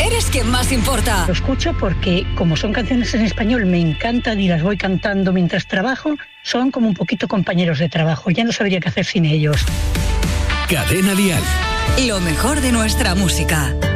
eres quien más importa. Lo escucho porque, como son canciones en español, me encantan y las voy cantando mientras trabajo. Son como un poquito compañeros de trabajo. Ya no sabría qué hacer sin ellos. Cadena Dial. Lo mejor de nuestra música.